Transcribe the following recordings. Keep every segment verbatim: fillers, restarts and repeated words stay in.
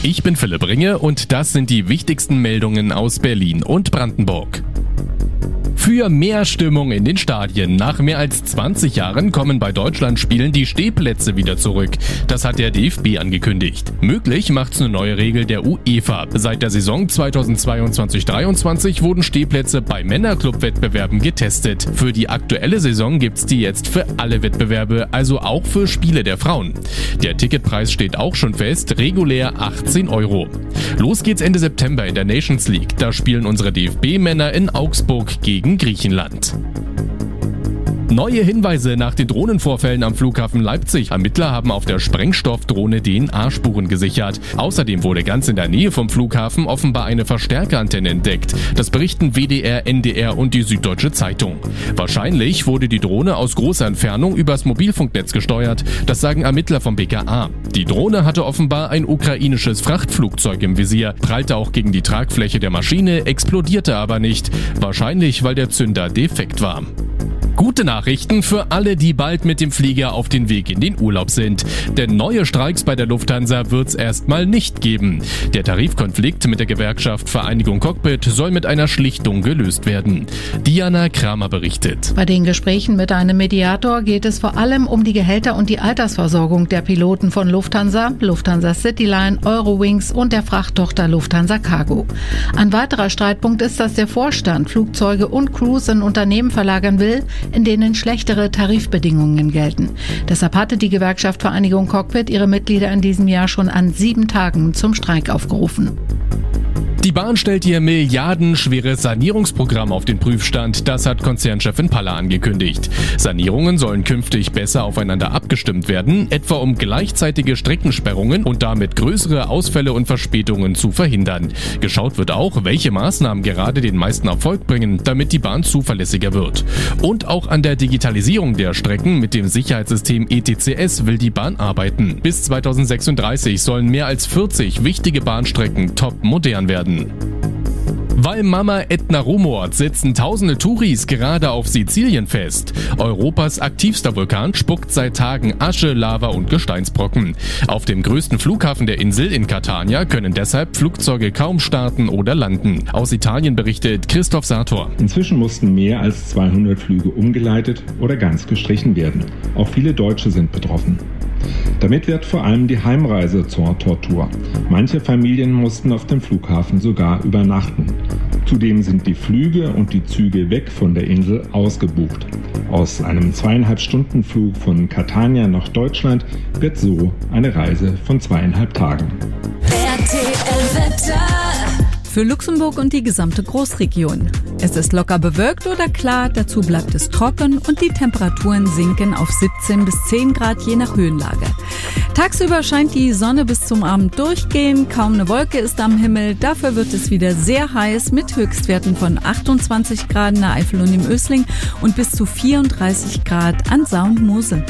Ich bin Philipp Ringe und das sind die wichtigsten Meldungen aus Berlin und Brandenburg. Für mehr Stimmung in den Stadien. Nach mehr als zwanzig Jahren kommen bei Deutschlandspielen die Stehplätze wieder zurück. Das hat der D F B angekündigt. Möglich macht's eine neue Regel der UEFA. Seit der Saison zweitausendzweiundzwanzig dreiundzwanzig wurden Stehplätze bei Männerclub-Wettbewerben getestet. Für die aktuelle Saison gibt's die jetzt für alle Wettbewerbe, also auch für Spiele der Frauen. Der Ticketpreis steht auch schon fest, regulär achtzehn Euro. Los geht's Ende September in der Nations League. Da spielen unsere D F B-Männer in Augsburg gegen Griechenland. Neue Hinweise nach den Drohnenvorfällen am Flughafen Leipzig. Ermittler haben auf der Sprengstoffdrohne D N A-Spuren gesichert. Außerdem wurde ganz in der Nähe vom Flughafen offenbar eine Verstärkerantenne entdeckt. Das berichten W D R, N D R und die Süddeutsche Zeitung. Wahrscheinlich wurde die Drohne aus großer Entfernung übers Mobilfunknetz gesteuert. Das sagen Ermittler vom B K A. Die Drohne hatte offenbar ein ukrainisches Frachtflugzeug im Visier, prallte auch gegen die Tragfläche der Maschine, explodierte aber nicht. Wahrscheinlich, weil der Zünder defekt war. Gute Nachrichten für alle, die bald mit dem Flieger auf den Weg in den Urlaub sind. Denn neue Streiks bei der Lufthansa wird's erstmal nicht geben. Der Tarifkonflikt mit der Gewerkschaft Vereinigung Cockpit soll mit einer Schlichtung gelöst werden. Diana Kramer berichtet. Bei den Gesprächen mit einem Mediator geht es vor allem um die Gehälter und die Altersversorgung der Piloten von Lufthansa, Lufthansa Cityline, Eurowings und der Frachttochter Lufthansa Cargo. Ein weiterer Streitpunkt ist, dass der Vorstand Flugzeuge und Crews in Unternehmen verlagern will, in denen schlechtere Tarifbedingungen gelten. Deshalb hatte die Gewerkschaft Vereinigung Cockpit ihre Mitglieder in diesem Jahr schon an sieben Tagen zum Streik aufgerufen. Die Bahn stellt ihr milliardenschweres Sanierungsprogramm auf den Prüfstand. Das hat Konzernchefin Paller angekündigt. Sanierungen sollen künftig besser aufeinander abgestimmt werden, etwa um gleichzeitige Streckensperrungen und damit größere Ausfälle und Verspätungen zu verhindern. Geschaut wird auch, welche Maßnahmen gerade den meisten Erfolg bringen, damit die Bahn zuverlässiger wird. Und auch an der Digitalisierung der Strecken mit dem Sicherheitssystem E T C S will die Bahn arbeiten. Bis zweitausendsechsunddreißig sollen mehr als vierzig wichtige Bahnstrecken top modern werden. Weil Mama Ätna rumort, sitzen tausende Touris gerade auf Sizilien fest. Europas aktivster Vulkan spuckt seit Tagen Asche, Lava und Gesteinsbrocken. Auf dem größten Flughafen der Insel in Catania können deshalb Flugzeuge kaum starten oder landen. Aus Italien berichtet Christoph Sator. Inzwischen mussten mehr als zweihundert Flüge umgeleitet oder ganz gestrichen werden. Auch viele Deutsche sind betroffen. Damit wird vor allem die Heimreise zur Tortur. Manche Familien mussten auf dem Flughafen sogar übernachten. Zudem sind die Flüge und die Züge weg von der Insel ausgebucht. Aus einem zweieinhalb Stunden Flug von Catania nach Deutschland wird so eine Reise von zweieinhalb Tagen. R T L-Wetter. Für Luxemburg und die gesamte Großregion. Es ist locker bewölkt oder klar, dazu bleibt es trocken und die Temperaturen sinken auf siebzehn bis zehn Grad je nach Höhenlage. Tagsüber scheint die Sonne bis zum Abend durchgehend, kaum eine Wolke ist am Himmel, dafür wird es wieder sehr heiß mit Höchstwerten von achtundzwanzig Grad in der Eifel und im Ösling und bis zu vierunddreißig Grad an Saar und Mosel.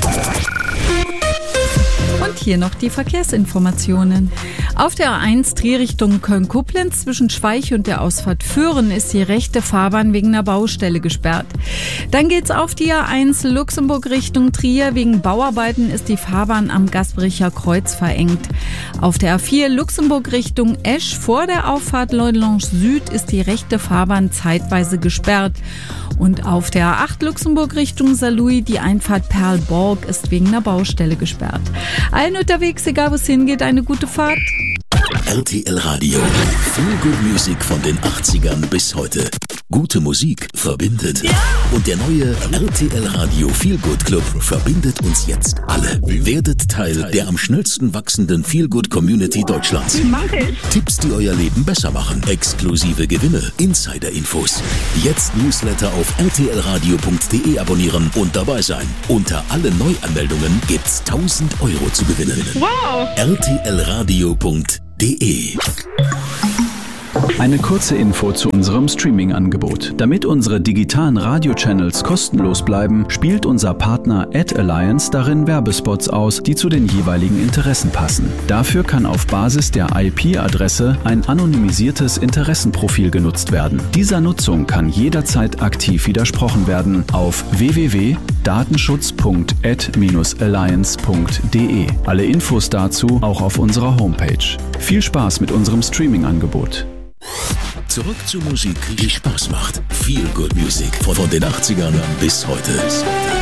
Und hier noch die Verkehrsinformationen. Auf der A eins Trier Richtung Köln-Koblenz zwischen Schweich und der Ausfahrt Föhren ist die rechte Fahrbahn wegen einer Baustelle gesperrt. Dann geht's auf die A eins Luxemburg Richtung Trier. Wegen Bauarbeiten ist die Fahrbahn am Gasbricher Kreuz verengt. Auf der A vier Luxemburg Richtung Esch vor der Auffahrt Leudelange Süd ist die rechte Fahrbahn zeitweise gesperrt. Und auf der A acht Luxemburg Richtung Saarlouis die Einfahrt Perlborg ist wegen einer Baustelle gesperrt. Allen unterwegs, egal wo es hingeht, eine gute Fahrt. R T L Radio. Feel Good Music von den achtzigern bis heute. Gute Musik verbindet. Ja! Und der neue R T L Radio Feel Good Club verbindet uns jetzt alle. Werdet Teil der am schnellsten wachsenden Feel Good Community Deutschlands. Tipps, die euer Leben besser machen. Exklusive Gewinne. Insider-Infos. Jetzt Newsletter auf r t l radio punkt d e abonnieren und dabei sein. Unter alle Neuanmeldungen gibt's tausend Euro zu gewinnen. Wow! r t l radio punkt d e Eine kurze Info zu unserem Streaming-Angebot. Damit unsere digitalen Radio-Channels kostenlos bleiben, spielt unser Partner Ad Alliance darin Werbespots aus, die zu den jeweiligen Interessen passen. Dafür kann auf Basis der I P-Adresse ein anonymisiertes Interessenprofil genutzt werden. Dieser Nutzung kann jederzeit aktiv widersprochen werden auf w w w punkt datenschutz punkt ad alliance punkt de. Alle Infos dazu auch auf unserer Homepage. Viel Spaß mit unserem Streaming-Angebot. Zurück zur Musik, die Spaß macht. Feel Good Music von den achtzigern bis heute.